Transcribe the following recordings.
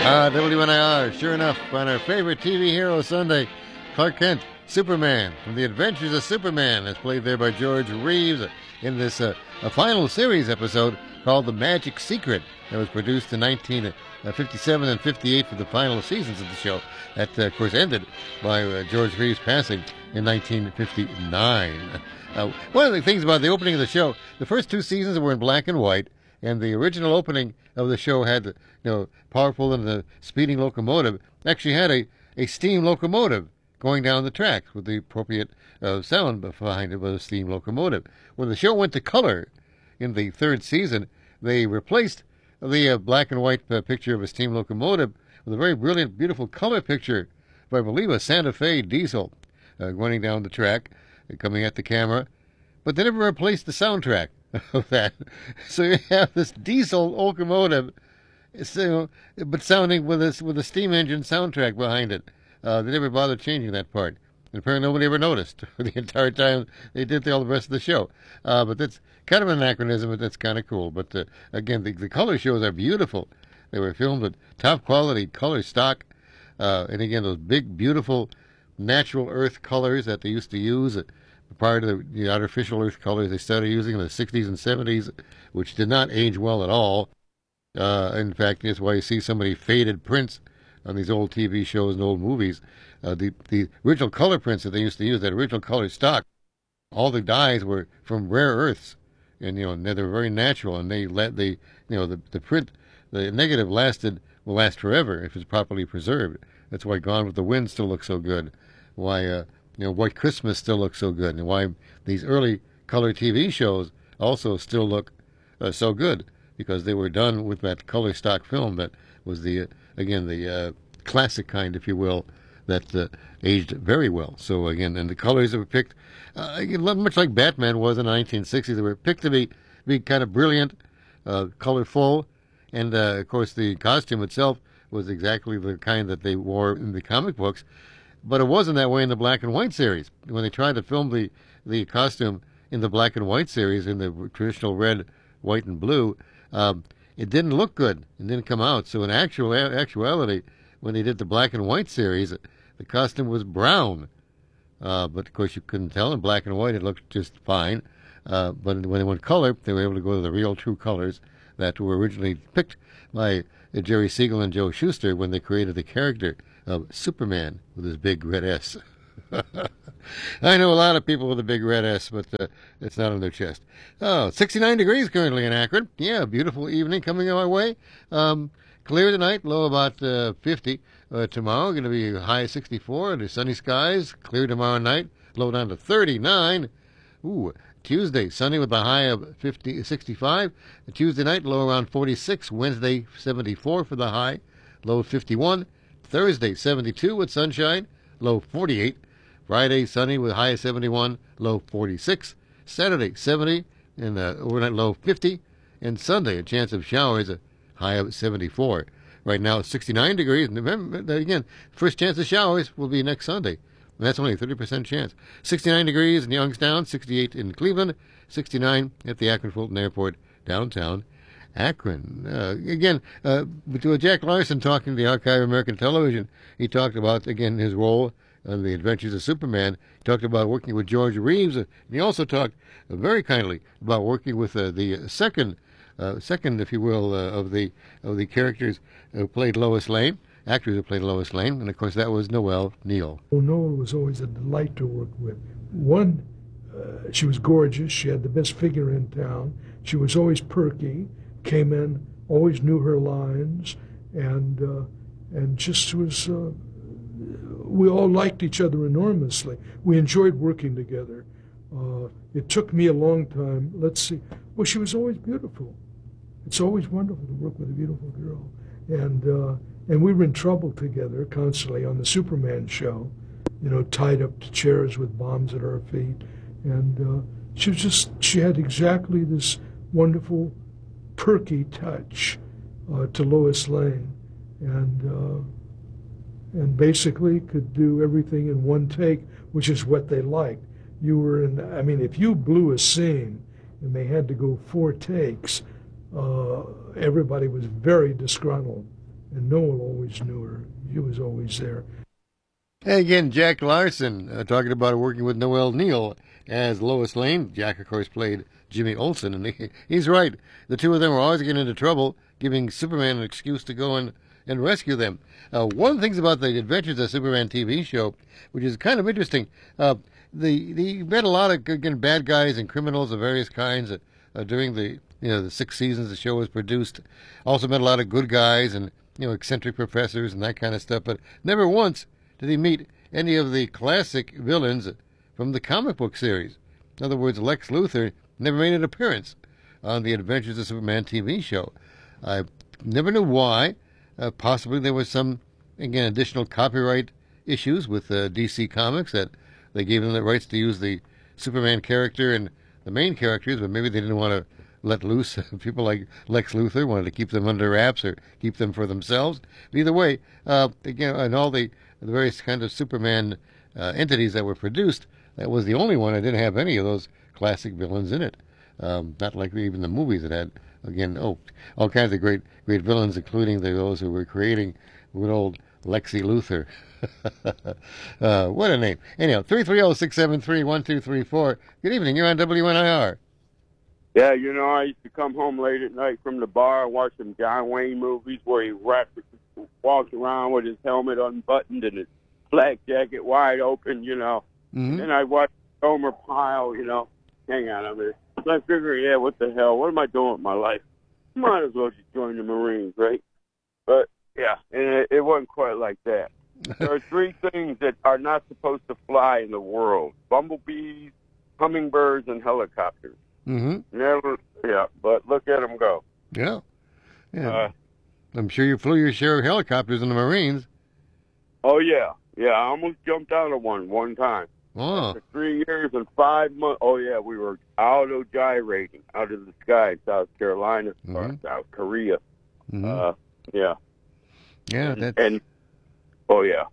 WNIR, sure enough, on our favorite TV hero Sunday, Clark Kent, Superman, from The Adventures of Superman, as played there by George Reeves in this a final series episode called The Magic Secret that was produced in 1957 and 58 for the final seasons of the show. That, of course, ended by George Reeves passing in 1959. One of the things about the opening of the show, the first two seasons were in black and white, and the original opening of the show had, powerful and the speeding locomotive, actually had a steam locomotive going down the tracks with the appropriate sound behind it was a steam locomotive. When the show went to color in the third season, they replaced the black and white picture of a steam locomotive with a very brilliant, beautiful color picture of, I believe, a Santa Fe diesel running down the track, coming at the camera. But they never replaced the soundtrack of that. So you have this diesel locomotive, but sounding with a steam engine soundtrack behind it. They never bothered changing that part. And apparently nobody ever noticed the entire time they did all the rest of the show. But that's kind of an anachronism, but that's kind of cool. But again, the color shows are beautiful. They were filmed with top quality color stock. And again, those big, beautiful natural earth colors that they used to use prior to the artificial earth colors they started using in the 60s and 70s, which did not age well at all. In fact, that's why you see so many faded prints on these old TV shows and old movies. The original color prints that they used to use, that original color stock, all the dyes were from rare earths, and they're very natural, and they let the print, the negative will last forever if it's properly preserved. That's why Gone with the Wind still looks so good. Why White Christmas still looks so good, and why these early color TV shows also still look so good, because they were done with that color stock film that was the classic kind, if you will, that aged very well. So again, and the colors that were picked, much like Batman was in the 1960s, they were picked to be kind of brilliant, colorful, and of course the costume itself was exactly the kind that they wore in the comic books. But it wasn't that way in the black and white series. When they tried to film the costume in the black and white series, in the traditional red, white, and blue, it didn't look good. It didn't come out. So in actuality, when they did the black and white series, the costume was brown. But of course you couldn't tell. In black and white, it looked just fine. But when they went color, they were able to go to the real, true colors that were originally picked by Jerry Siegel and Joe Shuster when they created the character of Superman with his big red S. I know a lot of people with a big red S, but it's not on their chest. 69 degrees currently in Akron. Yeah, beautiful evening coming our way. Clear tonight, low about 50. Tomorrow going to be high 64. The sunny skies. Clear tomorrow night, low down to 39. Ooh, Tuesday, sunny with a high of 65. Tuesday night, low around 46. Wednesday, 74 for the high, low 51. Thursday, 72 with sunshine, low 48. Friday, sunny with high of 71, low 46. Saturday, 70 and overnight low 50. And Sunday, a chance of showers, a high of 74. Right now, it's 69 degrees. And remember, again, first chance of showers will be next Sunday. And that's only a 30% chance. 69 degrees in Youngstown, 68 in Cleveland, 69 at the Akron Fulton Airport, downtown Akron. To Jack Larson talking to the Archive of American Television, he talked about, again, his role in The Adventures of Superman. He talked about working with George Reeves, and he also talked very kindly about working with the second, if you will, of the characters who played Lois Lane, actors who played Lois Lane, and of course that was Noelle Neal. Noelle was always a delight to work with. She was gorgeous. She had the best figure in town. She was always perky. Came in, always knew her lines, and just was. We all liked each other enormously. We enjoyed working together. It took me a long time. Let's see. Well, she was always beautiful. It's always wonderful to work with a beautiful girl, and we were in trouble together constantly on the Superman show. Tied up to chairs with bombs at our feet, and she had exactly this wonderful, perky touch to Lois Lane, and basically could do everything in one take, which is what they liked. If you blew a scene and they had to go 4 takes, everybody was very disgruntled. and Noel always knew her. He was always there. And again, Jack Larson talking about working with Noel Neal as Lois Lane. Jack, of course, played Jimmy Olsen, and he's right. The two of them were always getting into trouble, giving Superman an excuse to go and rescue them. One of the things about the Adventures of Superman TV show, which is kind of interesting, they met a lot of again bad guys and criminals of various kinds during the 6 seasons the show was produced. Also met a lot of good guys and eccentric professors and that kind of stuff, but never once did he meet any of the classic villains from the comic book series. In other words, Lex Luthor never made an appearance on the Adventures of Superman TV show. I never knew why. Possibly there was some, again, additional copyright issues with DC Comics that they gave them the rights to use the Superman character and the main characters, but maybe they didn't want to let loose people like Lex Luthor, wanted to keep them under wraps or keep them for themselves. But either way, again, and all the various kinds of Superman entities that were produced, that was the only one that didn't have any of those classic villains in it. Not like even the movies that had, again, all kinds of great villains, including those who were creating good old Lexi Luthor. What a name. Anyhow, 330-673-1234. Good evening. You're on WNIR. Yeah, I used to come home late at night from the bar and watch some John Wayne movies where he walks around with his helmet unbuttoned and his flak jacket wide open, Mm-hmm. And I watched Homer Pyle, hang on a minute. I figured, what the hell? What am I doing with my life? Might as well just join the Marines, right? But, yeah, and it wasn't quite like that. There are 3 things that are not supposed to fly in the world: bumblebees, hummingbirds, and helicopters. Mm-hmm. Never, but look at them go. Yeah. I'm sure you flew your share of helicopters in the Marines. Oh, yeah. Yeah, I almost jumped out of one time. Oh. After 3 years and 5 months. Oh, yeah, we were auto-gyrating out of the sky in South Carolina or South Korea. Mm-hmm. Yeah. Yeah, that's... Oh, yeah.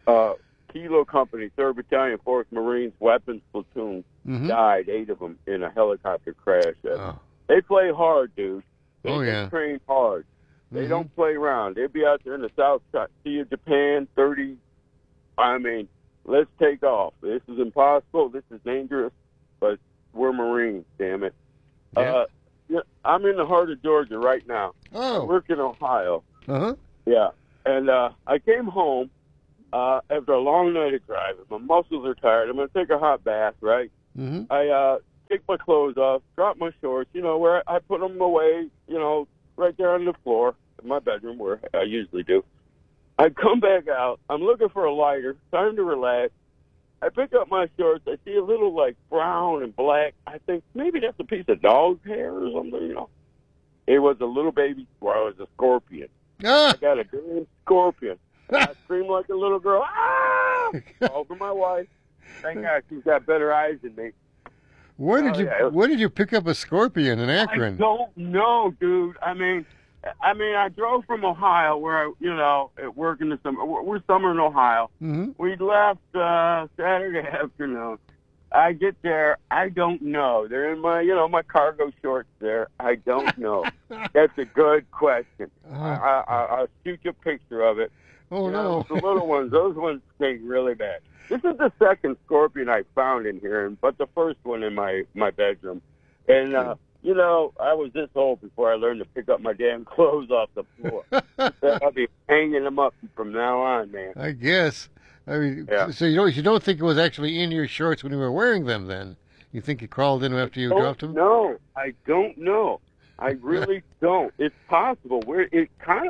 Kilo Company, 3rd Battalion, 4th Marines, weapons platoon, died, 8 of them, in a helicopter crash. They play hard, dude. They train hard. They don't play around. They'll be out there in the South Sea of Japan, 30. I mean, let's take off. This is impossible. This is dangerous, but we're Marines, damn it. Yeah. I'm in the heart of Georgia right now. Oh. I work in Ohio. Uh-huh. Yeah. And I came home after a long night of driving. My muscles are tired. I'm going to take a hot bath, right? Mm-hmm. I take my clothes off, drop my shorts, where I put them away, right there on the floor in my bedroom where I usually do. I come back out. I'm looking for a lighter, time to relax. I pick up my shorts. I see a little, brown and black. I think maybe that's a piece of dog hair or something, It was a little baby, it was a scorpion. Ah! I got a damn scorpion. And I screamed like a little girl. Ah! Called for my wife. Thank God she's got better eyes than me. Where did you pick up a scorpion in Akron? I don't know, dude. I mean, I drove from Ohio where at work in the summer. We're summer in Ohio. Mm-hmm. We left Saturday afternoon. I get there. I don't know. They're in my cargo shorts there. I don't know. That's a good question. I'll shoot you a picture of it. Oh, no. The little ones, those ones stink really bad. This is the second scorpion I found in here, but the first one in my bedroom. And, I was this old before I learned to pick up my damn clothes off the floor. I'll be hanging them up from now on, man. I guess. I mean, so you don't think it was actually in your shorts when you were wearing them then? You think it crawled in after you dropped them? No, I don't know. I really don't. It's possible. It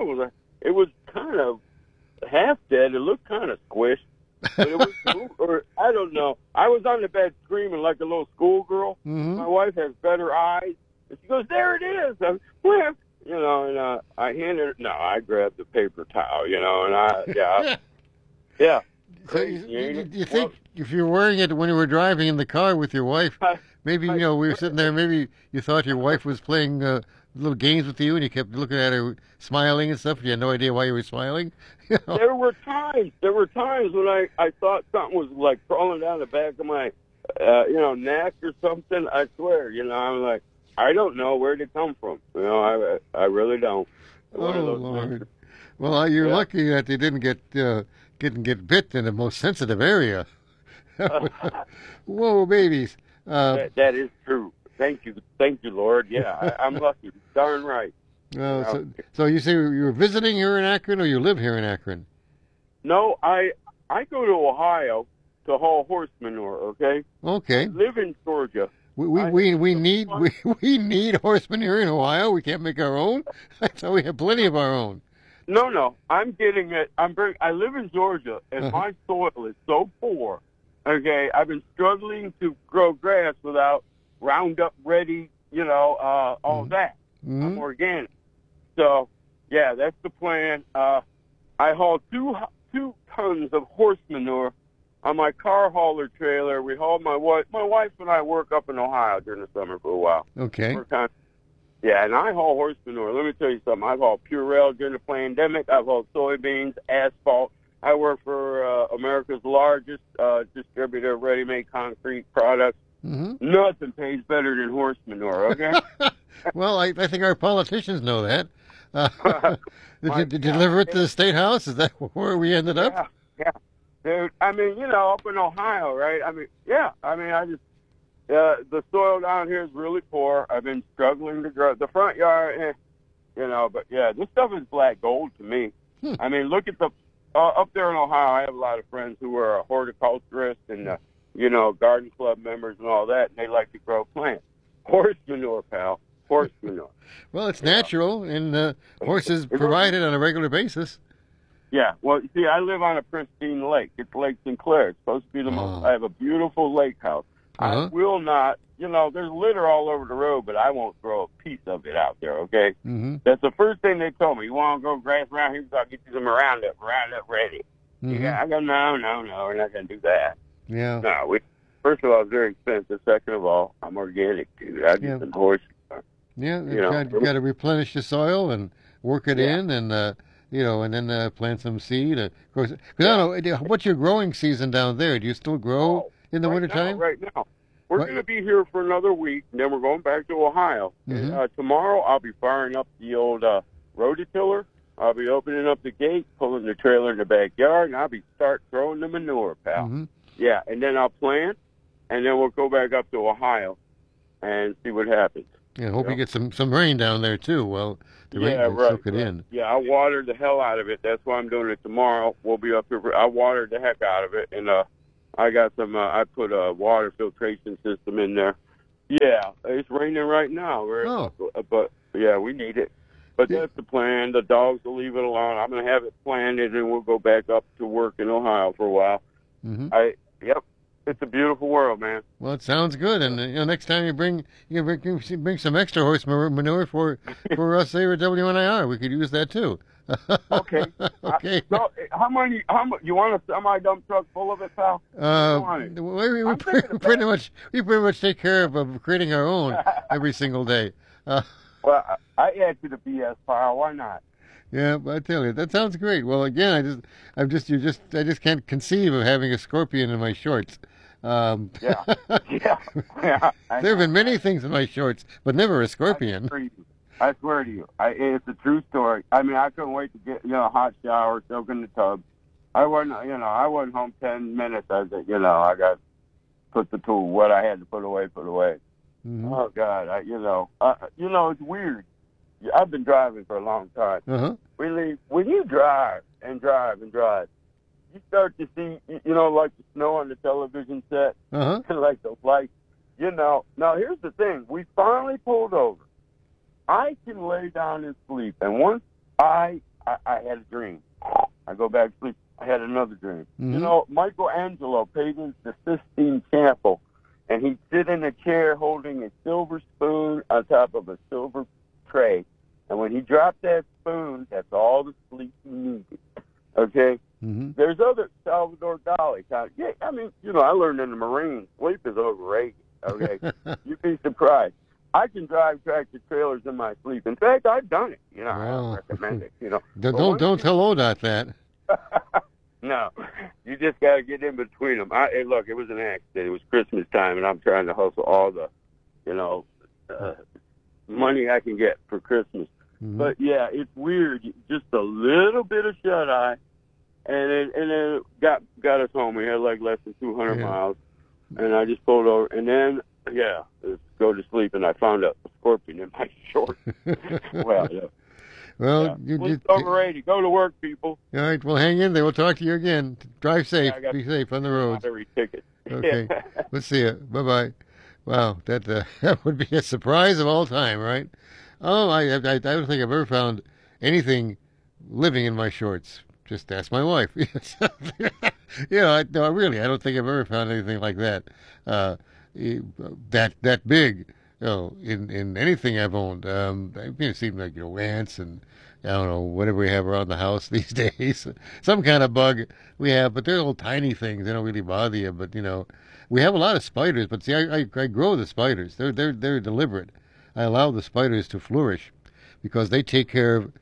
was kind of half dead. It looked kind of squished. But it was, or I don't know. I was on the bed screaming like a little schoolgirl. Mm-hmm. My wife has better eyes. And she goes, "There it is." Where? And I handed her. No, I grabbed the paper towel. Yeah. So you think if you're wearing it when you were driving in the car with your wife, maybe we were sitting there, maybe you thought your wife was playing little games with you, and you kept looking at her smiling and stuff. You had no idea why you were smiling. There were times when I thought something was crawling down the back of my neck or something. I swear, I'm like, I don't know where it come from. I really don't. Oh, Lord. Well, you're lucky that they didn't get bit in the most sensitive area. Whoa, babies! That is true. Thank you, Lord. Yeah, I'm lucky. Darn right. So you say you're visiting here in Akron, or you live here in Akron? No, I go to Ohio to haul horse manure. Okay. Okay. I live in Georgia. We need horse manure in Ohio. We can't make our own. I thought we have plenty of our own. No, I'm getting it. I live in Georgia, and my soil is so poor. Okay, I've been struggling to grow grass without Roundup Ready, all that. I'm organic. So, yeah, that's the plan. I haul two tons of horse manure on my car hauler trailer. We haul my wife and I work up in Ohio during the summer for a while. Okay. Yeah, and I haul horse manure. Let me tell you something. I've hauled Purell during the pandemic. I've hauled soybeans, asphalt. I work for America's largest distributor of ready-made concrete products. Mm-hmm. Nothing pays better than horse manure, okay? Well, I think our politicians know that. Did you deliver it to the State House? Is that where we ended up? Yeah. Dude, I mean, up in Ohio, right? The soil down here is really poor. I've been struggling to grow. The front yard, but yeah, this stuff is black gold to me. I mean, look at up there in Ohio, I have a lot of friends who are horticulturists and, garden club members and all that, and they like to grow plants. Horse manure, pal. Horse manure. Well, it's natural, and horses provide it on a regular basis. Yeah, well, you see, I live on a pristine lake. It's Lake Sinclair. It's supposed to be the most. I have a beautiful lake house. I will not, there's litter all over the road, but I won't throw a piece of it out there, okay? Mm-hmm. That's the first thing they told me. You want to grow grass around here? I'll get you some Roundup ready. Mm-hmm. Yeah, I go, no, we're not going to do that. Yeah. No, first of all, it's very expensive. Second of all, I'm organic, dude. I get some horse. Yeah, you got to replenish the soil and work it in, and and then plant some seed. Of course, because I don't know what's your growing season down there. Do you still grow in the wintertime? Right now, we're going to be here for another week, and then we're going back to Ohio. Mm-hmm. Tomorrow, I'll be firing up the old rototiller. I'll be opening up the gate, pulling the trailer in the backyard, and I'll start growing the manure, pal. Mm-hmm. Yeah, and then I'll plant, and then we'll go back up to Ohio and see what happens. Yeah, hope you get some rain down there too. Well, the rain will soak it in. Yeah, I watered the hell out of it. That's why I'm doing it tomorrow. We'll be up here. I watered the heck out of it, and I got some. I put a water filtration system in there. Yeah, it's raining right now. But yeah, we need it. But that's the plan. The dogs will leave it alone. I'm going to have it planted, and we'll go back up to work in Ohio for a while. Mm-hmm. Yep. It's a beautiful world, man. Well, it sounds good, and next time you bring some extra horse manure for us here at WNIR. We could use that too. Okay. Okay. So, how many? You want a semi-dump truck full of it, pal? We pretty much take care of creating our own every single day. Well, I add to the BS pile. Why not? Yeah, but I tell you, that sounds great. Well, again, I just can't conceive of having a scorpion in my shorts. Yeah. There have been many things in my shorts, but never a scorpion. I swear to you, it's a true story. I mean, I couldn't wait to get a hot shower, soak in the tub. I wasn't home 10 minutes. I said, I got to put the tool. What I had to put away. Mm-hmm. Oh God, it's weird. I've been driving for a long time. Uh-huh. When you drive, you start to see, like the snow on the television set, like the lights. Now here's the thing. We finally pulled over. I can lay down and sleep. And once I had a dream. I go back to sleep. I had another dream. Mm-hmm. Michelangelo painted the Sistine Chapel, and he'd sit in a chair holding a silver spoon on top of a silver tray. And when he dropped that spoon, that's all the sleep he needed. Okay? Mm-hmm. There's other Salvador Dali. Yeah, I mean, I learned in the Marines, sleep is overrated. Okay? You'd be surprised. I can drive tractor trailers in my sleep. In fact, I've done it. I don't recommend it. Don't tell ODOT that. No, you just got to get in between them. Hey, look, it was an accident. It was Christmas time, and I'm trying to hustle all the, money I can get for Christmas. But yeah, it's weird. Just a little bit of shut eye, and it got us home. We had like less than 200 miles, and I just pulled over, and then let's go to sleep, and I found a scorpion in my shorts. Well, it's overrated. Go to work, people. All right, well, hang in there. We'll talk to you again. Drive safe. Be safe on the roads. Ticket. Okay. Let's see you. Bye-bye. Wow, that would be a surprise of all time, right? Oh, I don't think I've ever found anything living in my shorts. Just ask my wife. I don't think I've ever found anything like that. That big. In anything I've owned. It seems like ants and I don't know whatever we have around the house these days. Some kind of bug we have, but they're little tiny things. They don't really bother you. But we have a lot of spiders. But see, I grow the spiders. They're deliberate. I allow the spiders to flourish because they take care of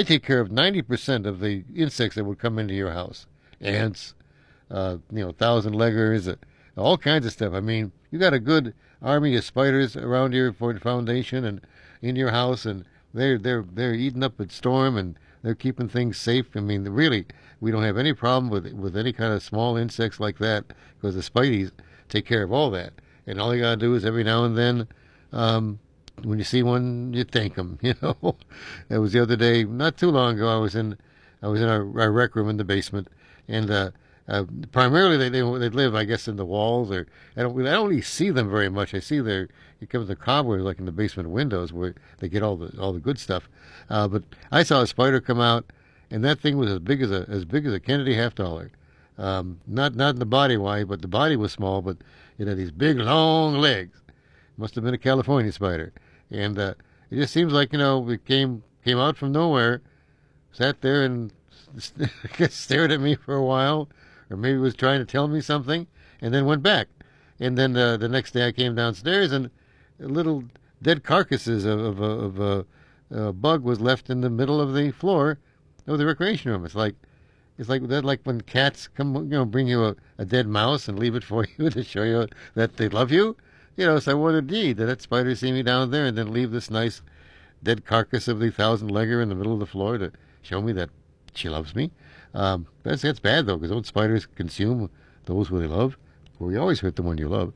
90% of the insects that would come into your house. Ants, thousand-leggers, all kinds of stuff. I mean, you got a good army of spiders around your foundation and in your house, and they're eating up at storm, and they're keeping things safe. I mean, really, we don't have any problem with any kind of small insects like that because the Spideys take care of all that. And all you gotta do is every now and then, when you see one, you thank them. It was the other day, not too long ago. I was in our rec room in the basement, and primarily they live, I guess, in the walls, or I don't really see them very much. I see it comes the cobwebs like in the basement windows where they get all the good stuff. But I saw a spider come out, and that thing was as big as a Kennedy half-dollar. Not in the body wise, but the body was small, but it had these big long legs. Must have been a California spider, and it just seems like it came out from nowhere, sat there and stared at me for a while. Or maybe was trying to tell me something, and then went back. And then the next day I came downstairs, and little dead carcasses of a bug was left in the middle of the floor of the recreation room. It's like when cats come, bring you a dead mouse and leave it for you to show you that they love you. So what a deed that spider see me down there and then leave this nice dead carcass of the thousand-legger in the middle of the floor to show me that she loves me. That's bad, though, because don't spiders consume those who they love? Well, you always hurt the one you love.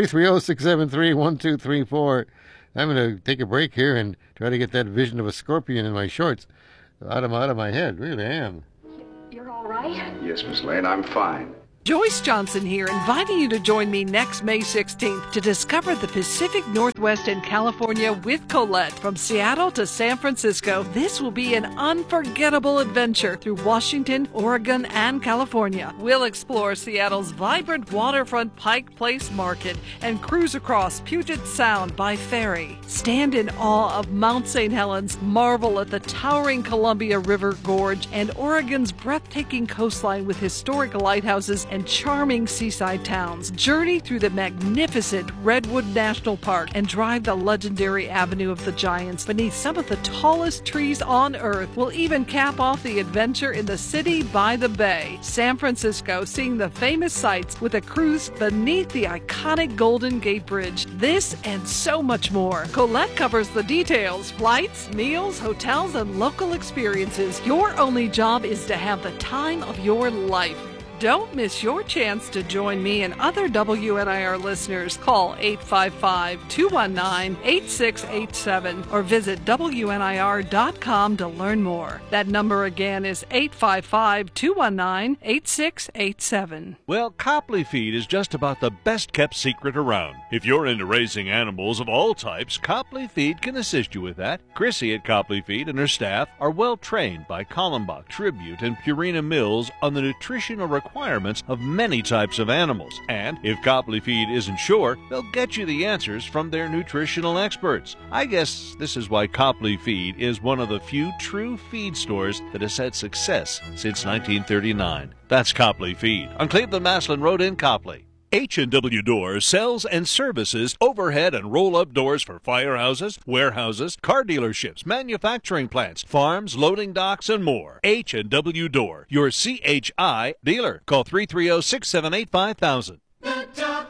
330-673-1234. I'm going to take a break here and try to get that vision of a scorpion in my shorts out of my head. Really, I am. You're all right? Yes, Miss Lane, I'm fine. Joyce Johnson here, inviting you to join me next May 16th to discover the Pacific Northwest and California with Colette. From Seattle to San Francisco, this will be an unforgettable adventure through Washington, Oregon, and California. We'll explore Seattle's vibrant waterfront Pike Place Market and cruise across Puget Sound by ferry. Stand in awe of Mount St. Helens, marvel at the towering Columbia River Gorge, and Oregon's breathtaking coastline with historic lighthouses and charming seaside towns. Journey through the magnificent Redwood National Park and drive the legendary Avenue of the Giants beneath some of the tallest trees on Earth. We'll even cap off the adventure in the city by the bay. San Francisco, seeing the famous sights with a cruise beneath the iconic Golden Gate Bridge. This and so much more. Colette covers the details: flights, meals, hotels, and local experiences. Your only job is to have the time of your life. Don't miss your chance to join me and other WNIR listeners. Call 855-219-8687 or visit WNIR.com to learn more. That number again is 855-219-8687. Well, Copley Feed is just about the best-kept secret around. If you're into raising animals of all types, Copley Feed can assist you with that. Chrissy at Copley Feed and her staff are well-trained by Kallenbach, Tribute, and Purina Mills on the nutritional requirements of many types of animals. And if Copley Feed isn't sure, they'll get you the answers from their nutritional experts. I guess this is why Copley Feed is one of the few true feed stores that has had success since 1939. That's Copley Feed on Cleveland-Maslin Road in Copley. H&W Doors sells and services overhead and roll-up doors for firehouses, warehouses, car dealerships, manufacturing plants, farms, loading docks, and more. H&W Door, your CHI dealer. Call 330-678-5000.